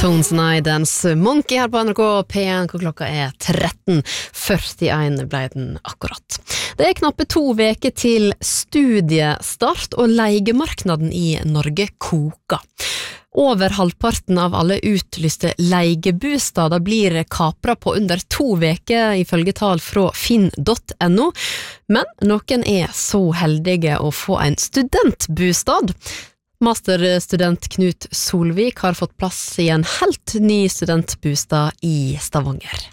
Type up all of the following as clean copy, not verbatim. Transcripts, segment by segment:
Tones and I Dance Monkey her på NRK P1, hvor klokka 13:41 ble den akkurat. Det knappe 2 veker til studiestart, og leigemarknaden i Norge koker. Over halvparten av alle utlyste leigebostader blir kapra på under 2 veker ifølge tall fra finn.no, men noen så heldige å få en studentbostad. Masterstudent Knut Solvik har fått plass i en helt ny studentbostad i Stavanger.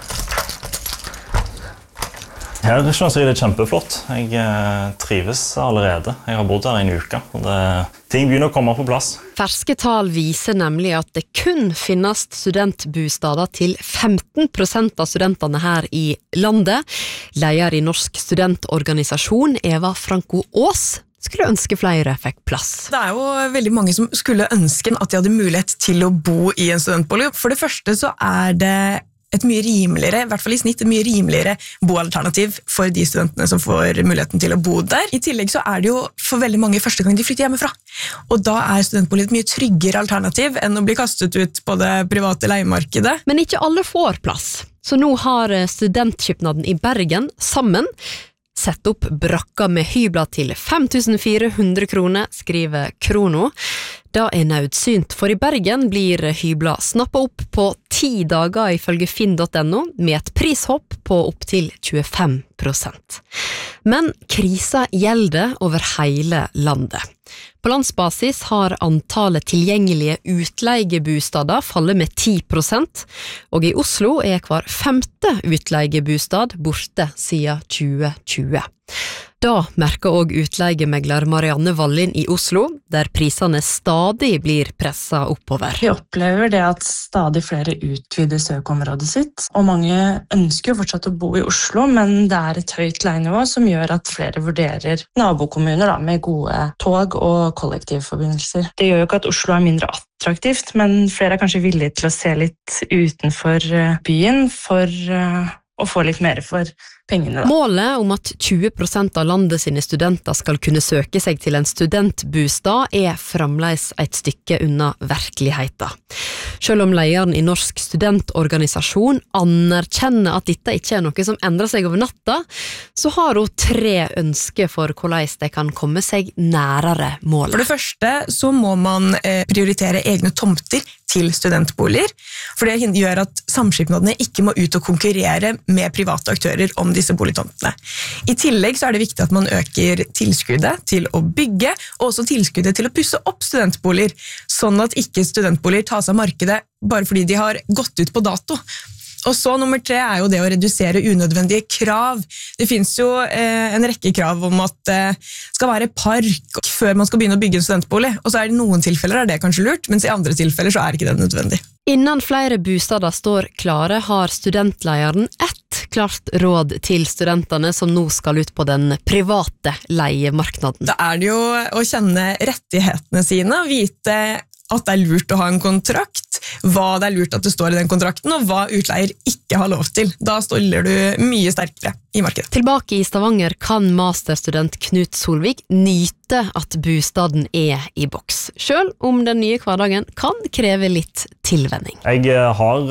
Her synes jeg det kjempeflott. Jeg trives allerede. Jeg har bodd her en uke, og ting begynner å komme på plass. Ferske tall viser nemlig at det kun finnes studentbostader til 15% av studentene her i landet. Leder i Norsk studentorganisasjon, Eva Franco Aas, skulle ønske flere fikk plass. Det jo veldig mange som skulle ønske at de hadde mulighet til å bo i en studentbolig. For det første så det et mye rimeligere, i hvert fall i snitt, et mye rimeligere boalternativ for de studentene som får muligheten til å bo der. I tillegg så det jo for veldig mange første gang de flytter hjemmefra. Og da studentbolig et mye tryggere alternativ enn å bli kastet ut på det private leiemarkedet. Men ikke alle får plass. Så nå har studentskipnaden i Bergen sammen sett opp brakka med hybler til 5400 kroner, skriver Krono. Da nødsynt, for i Bergen blir hybler snappet opp på 10 dager ifølge finn.no, med et prishopp på opp til 25%. Men krisa gjelder over hele landet. På landsbasis har antallet tilgjengelige utleigebostader fallet med 10%, og i Oslo hver 5. utleigebostad borte siden 2020. Da merker også utleigemegler Marianne Wallin i Oslo, der prisene stadig blir presset oppover. Vi opplever det at stadig flere utvider søkeområdet sitt, og mange ønsker jo fortsatt å bo i Oslo, men det et høyt leienivå som gjør at flere vurderer nabokommuner med gode tog- og kollektivforbindelser. Det gjør jo ikke at Oslo mindre attraktivt, men flere kanskje villige til å se litt utenfor byen for å få litt mer for pengene. Målet om at 20% av landet sine studenter skal kunne søke seg til en studentbostad fremdeles et stykke unna virkeligheten. Selv om lederen i Norsk studentorganisasjon anerkjenner at dette ikke noe som endrer seg over natta, så har hun 3 ønsker for hvordan de kan komme seg nærere målet. For det første så må man prioritere egne tomter til studentboliger, for det gjør at samskipnadene ikke må ut og konkurrere med private aktører om disse boligtomtene. I tillegg så det viktig at man øker tilskuddet til å bygge, og også tilskuddet til å pusse opp studentboliger, sånn at ikke studentboliger tas av markedet bare fordi de har gått ut på dato. Og så nummer 3 jo det å redusere unødvendige krav. Det finnes jo en rekke krav om at det skal være park før man skal begynne å bygge en studentbolig, og så det noen tilfeller det kanskje lurt, mens i andre tilfeller så ikke det nødvendig. Innan flere bostader står klare, har studentleieren ett klart råd til studentene som nå skal ut på den private leiemarknaden. Da det jo å kjenne rettighetene sine, vite at det lurt å ha en kontrakt, hva det lurt at det står i den kontrakten, og hva utleier ikke har lov til. Da stiller du mye sterkere i markedet. Tilbake i Stavanger kan masterstudent Knut Solvik nyte at bostaden i boks, selv om den nye hverdagen kan kreve litt tilvenning. Jeg har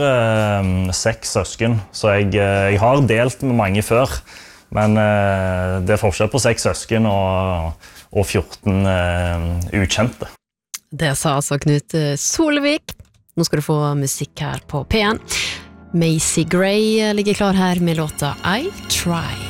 6 søsken, så jeg har delt med mange før, men det forskjell på 6 søsken og 14 ukjente. Det sa altså Knut Solvik. Nå skal du få musikk her på P1. Macy Gray ligger klar her med låta I Try.